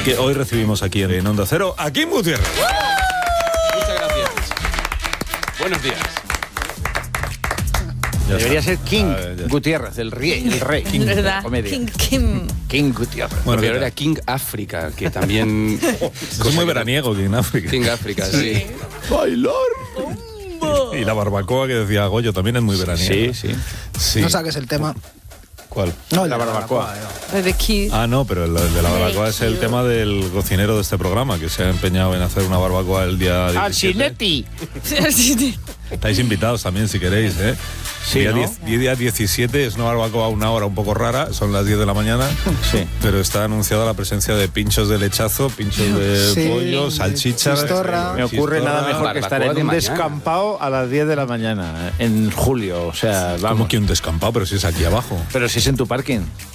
que hoy recibimos aquí en Onda Cero a Kim Gutiérrez. Muchas gracias. Buenos días. Debería ser King Gutiérrez, el rey King de la comedia. King Gutiérrez. Bueno, pero era King África, que también... Es muy veraniego, King África. King África, sí. Bailar. Y la barbacoa que decía Goyo también es muy veraniega. Sí. No saques el tema. ¿Cuál? No, La barbacoa. Ah, no, pero el de la barbacoa es el tema del cocinero de este programa, que se ha empeñado en hacer una barbacoa el día 17. ¡Alcinetti! Estáis invitados también si queréis, ¿eh? Sí, día 17 es una barbacoa a una hora un poco rara, son las 10 de la mañana, Sí. pero está anunciada la presencia de pinchos de lechazo, pinchos de pollo, salchichas. Chistorra. Me ocurre nada mejor que estar en barbacoa de un mañana. descampado a las 10 de la mañana, en julio. O sea, Como vamos. que un descampado, pero si es aquí abajo. Pero si es en tu parking.